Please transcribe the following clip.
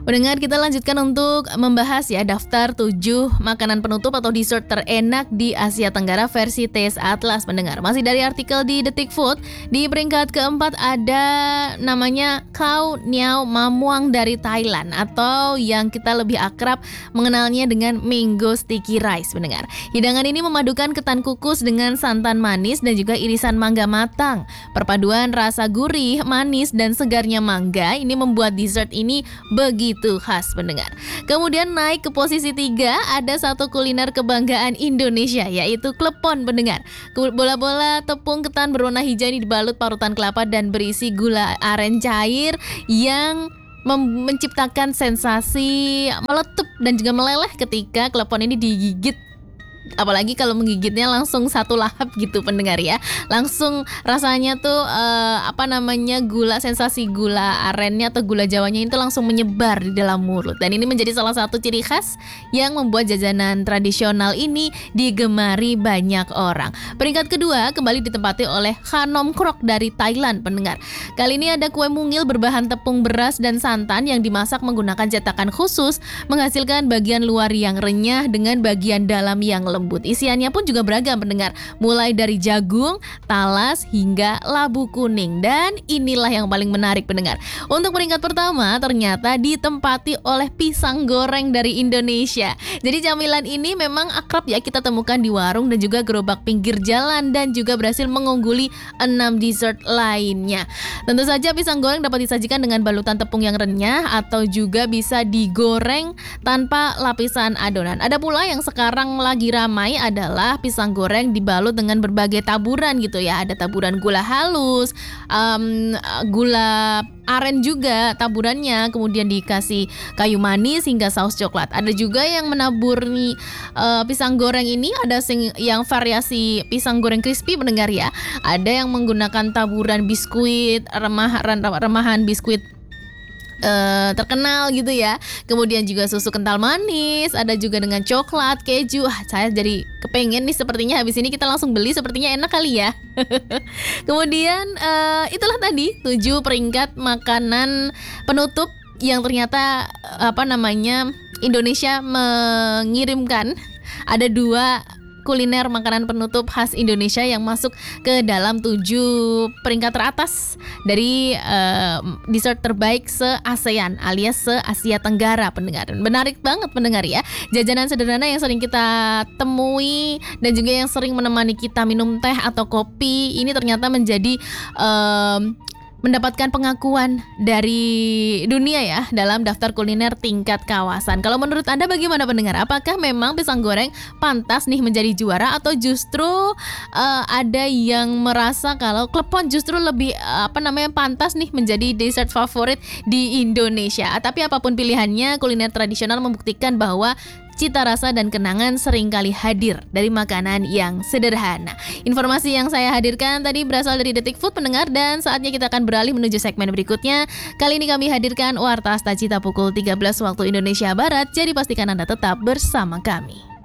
Pendengar, kita lanjutkan untuk membahas ya daftar 7 makanan penutup atau dessert terenak di Asia Tenggara versi Taste Atlas, pendengar. Masih dari artikel di Detik Food, di peringkat keempat ada namanya Khao Niao Mamuang dari Thailand, atau yang kita lebih akrab mengenalnya dengan Mango Sticky Rice, pendengar. Hidangan ini memadukan ketan kukus dengan santan manis dan juga irisan mangga matang. Perpaduan rasa gurih, manis, dan segarnya mangga ini membuat dessert ini begitu khas, pendengar. Kemudian naik ke posisi 3 ada satu kuliner kebanggaan Indonesia, yaitu klepon, pendengar. Bola-bola tepung ketan berwarna hijau ini dibalut parutan kelapa dan berisi gula aren cair yang menciptakan sensasi meletup dan juga meleleh ketika klepon ini digigit. Apalagi kalau menggigitnya langsung satu lahap gitu, pendengar ya. Langsung rasanya tuh gula, sensasi gula arennya atau gula jawanya itu langsung menyebar di dalam mulut. Dan ini menjadi salah satu ciri khas yang membuat jajanan tradisional ini digemari banyak orang. Peringkat kedua kembali ditempati oleh Khanom Krok dari Thailand, pendengar. Kali ini ada kue mungil berbahan tepung beras dan santan yang dimasak menggunakan cetakan khusus, menghasilkan bagian luar yang renyah dengan bagian dalam yang lembut. Isiannya pun juga beragam, pendengar, mulai dari jagung, talas, hingga labu kuning. Dan inilah yang paling menarik, pendengar. Untuk peringkat pertama ternyata ditempati oleh pisang goreng dari Indonesia. Jadi camilan ini memang akrab ya kita temukan di warung dan juga gerobak pinggir jalan, dan juga berhasil mengungguli 6 dessert lainnya. Tentu saja pisang goreng dapat disajikan dengan balutan tepung yang renyah atau juga bisa digoreng tanpa lapisan adonan. Ada pula yang sekarang lagi ramai adalah pisang goreng dibalut dengan berbagai taburan gitu ya. Ada taburan gula halus, gula aren juga taburannya, kemudian dikasih kayu manis hingga saus coklat. Ada juga yang menaburi pisang goreng ini, ada yang variasi pisang goreng crispy, pendengar ya. Ada yang menggunakan taburan biskuit, remahan biskuit terkenal gitu ya. Kemudian juga susu kental manis, ada juga dengan coklat, keju. Saya jadi kepengen nih, sepertinya habis ini kita langsung beli, sepertinya enak kali ya. Kemudian itulah tadi 7 peringkat makanan penutup yang ternyata Indonesia mengirimkan. Ada 2 kuliner makanan penutup khas Indonesia yang masuk ke dalam 7 peringkat teratas dari dessert terbaik se-ASEAN alias se-Asia Tenggara, pendengar. Menarik banget, pendengar ya. Jajanan sederhana yang sering kita temui dan juga yang sering menemani kita minum teh atau kopi ini ternyata menjadi mendapatkan pengakuan dari dunia ya dalam daftar kuliner tingkat kawasan. Kalau menurut Anda bagaimana, pendengar? Apakah memang pisang goreng pantas nih menjadi juara, atau justru ada yang merasa kalau klepon justru lebih pantas nih menjadi dessert favorit di Indonesia? Tapi apapun pilihannya, kuliner tradisional membuktikan bahwa cita rasa dan kenangan seringkali hadir dari makanan yang sederhana. Informasi yang saya hadirkan tadi berasal dari Detik Food, pendengar, dan saatnya kita akan beralih menuju segmen berikutnya. Kali ini kami hadirkan Warta Asta Cita pukul 13 waktu Indonesia Barat, jadi pastikan Anda tetap bersama kami.